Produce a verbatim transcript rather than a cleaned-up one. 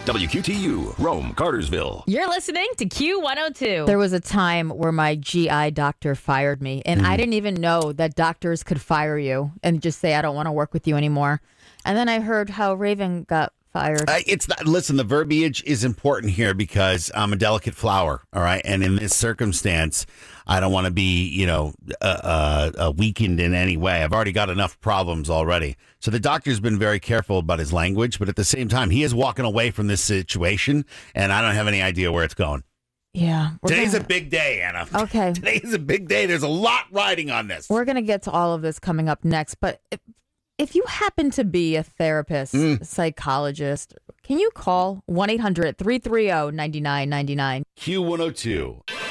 W Q T U, Rome, Cartersville. You're listening to Q one oh two. There was a time where my G I doctor fired me, and mm. I didn't even know that doctors could fire you and just say, I don't want to work with you anymore. And then I heard how Raven got fired. Uh, it's not, listen, the verbiage is important here because I'm a delicate flower, all right? And in this circumstance, I don't want to be, you know, uh, uh, weakened in any way. I've already got enough problems already. So the doctor's been very careful about his language, but at the same time, he is walking away from this situation, and I don't have any idea where it's going. Yeah. Today's gonna... a big day, Anna. Okay. Today's a big day. There's a lot riding on this. We're going to get to all of this coming up next, but if, if you happen to be a therapist, mm. a psychologist, can you call one eight hundred three three zero nine nine nine nine? Q one oh two.